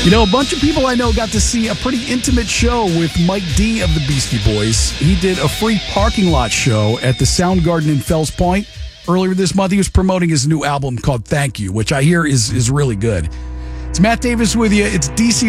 A bunch of people I know got to see a pretty intimate show with Mike D of the Beastie Boys. He did a free parking lot show at the Soundgarden in Fells Point. Earlier this month, he was promoting his new album called Thank You, which I hear is really good. It's Matt Davis with you. It's DC